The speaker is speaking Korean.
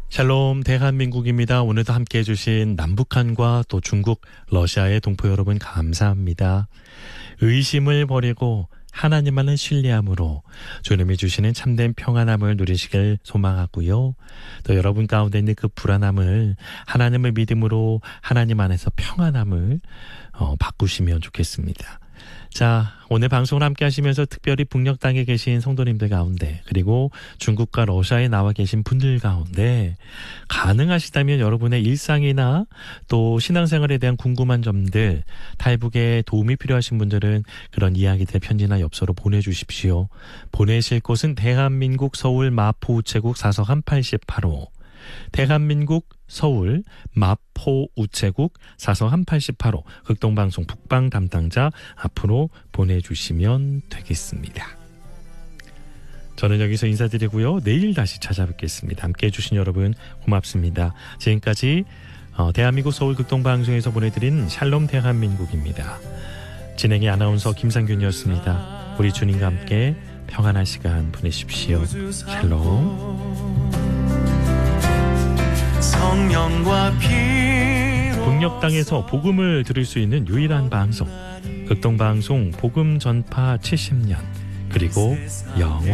샬롬 대한민국입니다. 오늘도 함께해 주신 남북한과 또 중국, 러시아의 동포 여러분 감사합니다. 의심을 버리고 하나님만을 신뢰함으로 주님이 주시는 참된 평안함을 누리시길 소망하고요. 또 여러분 가운데 있는 그 불안함을 하나님을 믿음으로 하나님 안에서 평안함을 바꾸시면 좋겠습니다. 자, 오늘 방송을 함께 하시면서 특별히 북녘 땅에 계신 성도님들 가운데, 그리고 중국과 러시아에 나와 계신 분들 가운데 가능하시다면 여러분의 일상이나 또 신앙생활에 대한 궁금한 점들, 탈북에 도움이 필요하신 분들은 그런 이야기들 편지나 엽서로 보내주십시오. 보내실 곳은 대한민국 서울 마포 우체국 사서 1818호, 대한민국 서울 마포 우체국 사서 1818호, 극동방송 북방 담당자 앞으로 보내주시면 되겠습니다. 저는 여기서 인사드리고요. 내일 다시 찾아뵙겠습니다. 함께해 주신 여러분 고맙습니다. 지금까지 대한민국 서울 극동방송에서 보내드린 샬롬 대한민국입니다. 진행의 아나운서 김상균이었습니다. 우리 주님과 함께 평안한 시간 보내십시오. 샬롬. 성령과 피로 북녘 땅에서 복음을 들을 수 있는 유일한 방송, 극동방송 복음 전파 70년, 그리고 영원